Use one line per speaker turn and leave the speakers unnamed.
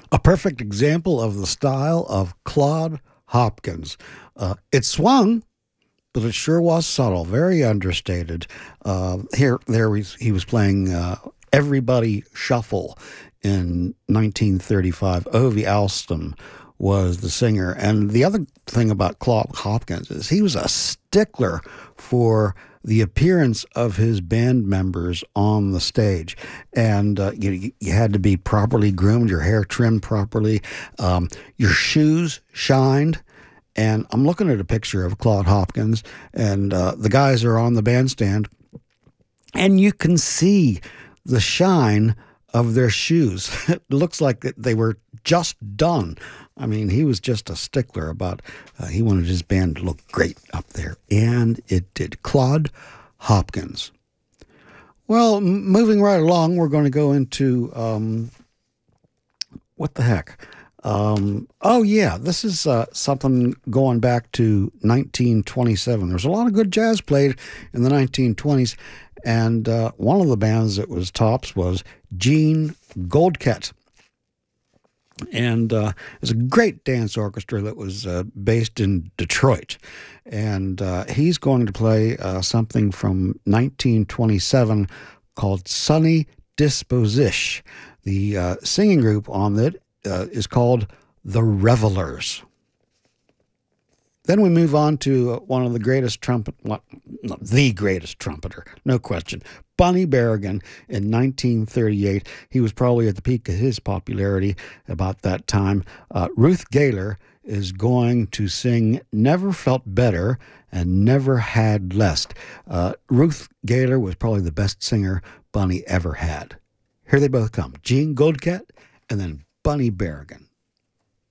A perfect example of the style of Claude Hopkins. It swung, but it sure was subtle, very understated. He was playing Everybody Shuffle in 1935. Ovie Alston was the singer. And the other thing about Claude Hopkins is he was a stickler for the appearance of his band members on the stage. And you had to be properly groomed, your hair trimmed properly, your shoes shined. And I'm looking at a picture of Claude Hopkins, and the guys are on the bandstand, and you can see the shine of their shoes. It looks like they were just done. I mean, he was just a stickler about, he wanted his band to look great up there, and it did. Claude Hopkins. Well, moving right along, we're going to go into, what the heck? Oh, yeah, this is something going back to 1927. There's a lot of good jazz played in the 1920s, and one of the bands that was tops was Gene Goldkette. And it was a great dance orchestra that was based in Detroit. And he's going to play something from 1927 called Sunny Disposition. The singing group on that is called The Revelers. Then we move on to one of the greatest the greatest trumpeter, no question, Bunny Berrigan in 1938. He was probably at the peak of his popularity about that time. Ruth Gaylor is going to sing Never Felt Better and Never Had Less. Ruth Gaylor was probably the best singer Bunny ever had. Here they both come, Gene Goldkette and then Bunny Berrigan.